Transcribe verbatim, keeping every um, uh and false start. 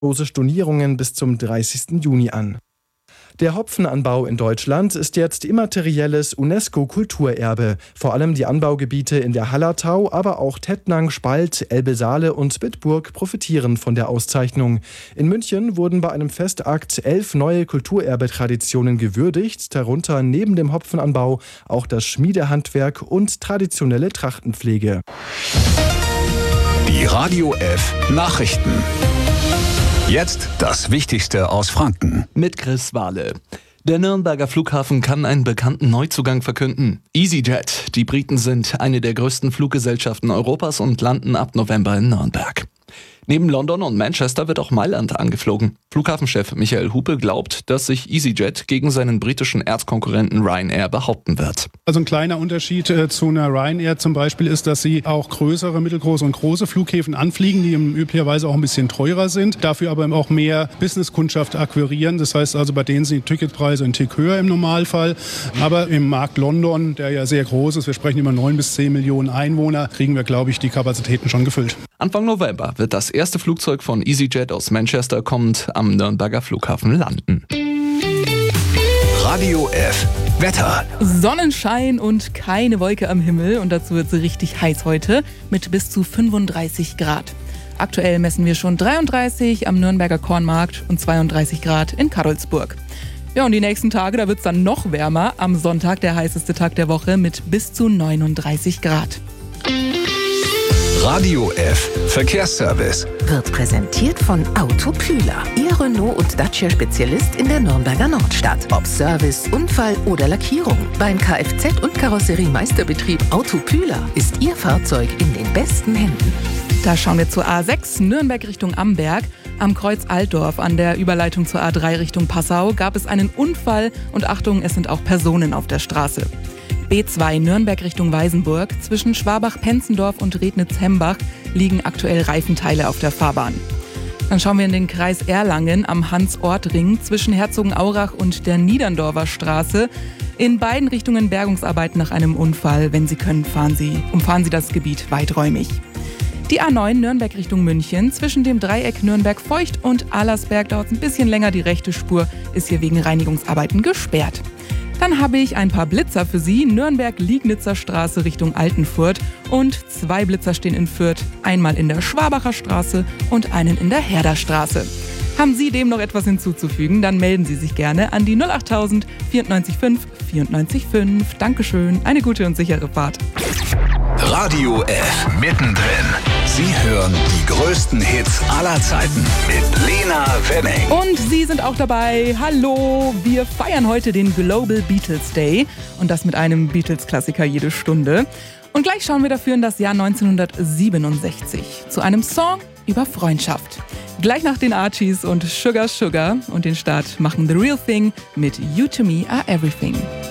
Lose Stornierungen bis zum dreißigsten Juni an. Der Hopfenanbau in Deutschland ist jetzt immaterielles UNESCO-Kulturerbe. Vor allem die Anbaugebiete in der Hallertau, aber auch Tettnang, Spalt, Elbe-Saale und Bitburg profitieren von der Auszeichnung. In München wurden bei einem Festakt elf neue Kulturerbe-Traditionen gewürdigt, darunter neben dem Hopfenanbau auch das Schmiedehandwerk und traditionelle Trachtenpflege. Die Radio F Nachrichten. Jetzt das Wichtigste aus Franken. Mit Chris Wahle. Der Nürnberger Flughafen kann einen bekannten Neuzugang verkünden. EasyJet. Die Briten sind eine der größten Fluggesellschaften Europas und landen ab November in Nürnberg. Neben London und Manchester wird auch Mailand angeflogen. Flughafenchef Michael Hupe glaubt, dass sich EasyJet gegen seinen britischen Erzkonkurrenten Ryanair behaupten wird. Also ein kleiner Unterschied äh, zu einer Ryanair zum Beispiel ist, dass sie auch größere, mittelgroße und große Flughäfen anfliegen, die üblicherweise auch ein bisschen teurer sind, dafür aber auch mehr Businesskundschaft akquirieren. Das heißt also, bei denen sind die Ticketpreise ein Tick höher im Normalfall. Aber im Markt London, der ja sehr groß ist, wir sprechen über neun bis zehn Millionen Einwohner, kriegen wir, glaube ich, die Kapazitäten schon gefüllt. Anfang November wird das erste Flugzeug von EasyJet aus Manchester kommend am Nürnberger Flughafen landen. Radio F Wetter. Sonnenschein und keine Wolke am Himmel und dazu wird es richtig heiß heute mit bis zu fünfunddreißig Grad. Aktuell messen wir schon dreiunddreißig am Nürnberger Kornmarkt und zweiunddreißig Grad in Karlsburg. Ja, und die nächsten Tage, da wird es dann noch wärmer. Am Sonntag der heißeste Tag der Woche mit bis zu neununddreißig Grad. Radio F Verkehrsservice wird präsentiert von Autopühler, Ihr Renault- und Dacia-Spezialist in der Nürnberger Nordstadt. Ob Service, Unfall oder Lackierung. Beim Kfz- und Karosseriemeisterbetrieb Autopühler ist Ihr Fahrzeug in den besten Händen. Da schauen wir zur A sechs Nürnberg Richtung Amberg. Am Kreuz Altdorf an der Überleitung zur A drei Richtung Passau gab es einen Unfall und Achtung, es sind auch Personen auf der Straße. B zwei Nürnberg Richtung Weißenburg. Zwischen Schwabach-Penzendorf und Rednitz-Hembach liegen aktuell Reifenteile auf der Fahrbahn. Dann schauen wir in den Kreis Erlangen am Hans-Ort-Ring zwischen Herzogenaurach und der Niederndorfer Straße. In beiden Richtungen Bergungsarbeiten nach einem Unfall. Wenn Sie können, fahren Sie, umfahren Sie das Gebiet weiträumig. Die A neun Nürnberg Richtung München. Zwischen dem Dreieck Nürnberg-Feucht und Allersberg dauert es ein bisschen länger. Die rechte Spur ist hier wegen Reinigungsarbeiten gesperrt. Dann habe ich ein paar Blitzer für Sie. Nürnberg-Liegnitzer Straße Richtung Altenfurt. Und zwei Blitzer stehen in Fürth. Einmal in der Schwabacher Straße und einen in der Herderstraße. Haben Sie dem noch etwas hinzuzufügen, dann melden Sie sich gerne an die null achttausend vierundneunzig fünf vierundneunzig fünf. Dankeschön, eine gute und sichere Fahrt. Radio F mittendrin. Sie hören die größten Hits aller Zeiten mit Lena Wenning. Und Sie sind auch dabei. Hallo, wir feiern heute den Global Beatles Day und das mit einem Beatles-Klassiker jede Stunde. Und gleich schauen wir dafür in das Jahr neunzehnhundertsiebenundsechzig zu einem Song über Freundschaft. Gleich nach den Archies und Sugar Sugar und den Start machen The Real Thing mit You to Me Are Everything.